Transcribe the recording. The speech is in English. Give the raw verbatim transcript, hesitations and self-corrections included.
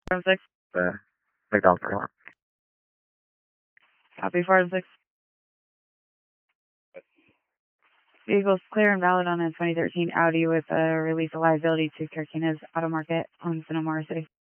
four six. Uh, McDonald's parking lot. Copy four six. Vehicle's clear and valid on a twenty thirteen Audi with a release of liability to Carquinez Auto Market on Sonoma City.